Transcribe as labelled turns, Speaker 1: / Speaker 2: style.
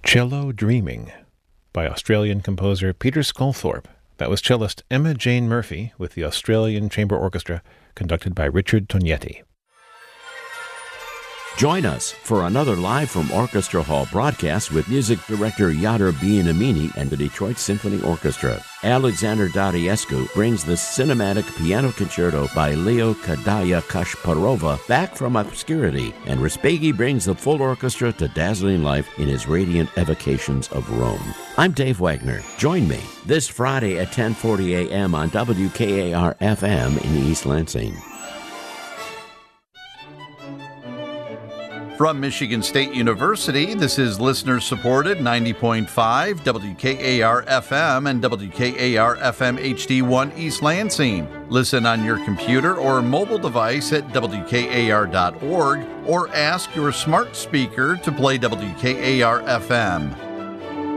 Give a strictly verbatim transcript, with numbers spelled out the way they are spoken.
Speaker 1: Cello Dreaming by Australian composer Peter Sculthorpe. That was cellist Emma Jane Murphy with the Australian Chamber Orchestra, conducted by Richard Tognetti.
Speaker 2: Join us for another Live from Orchestra Hall broadcast with music director Yadar Bienamini and the Detroit Symphony Orchestra. Alexander Dariescu brings the cinematic piano concerto by Leo Kadaya Kashparova back from obscurity, and Respighi brings the full orchestra to dazzling life in his radiant evocations of Rome. I'm Dave Wagner. Join me this Friday at ten forty a.m. on W K A R F M in East Lansing.
Speaker 3: From Michigan State University, this is listener-supported ninety point five W K A R F M and W K A R F M H D one East Lansing. Listen on your computer or mobile device at W K A R dot org or ask your smart speaker to play W K A R F M.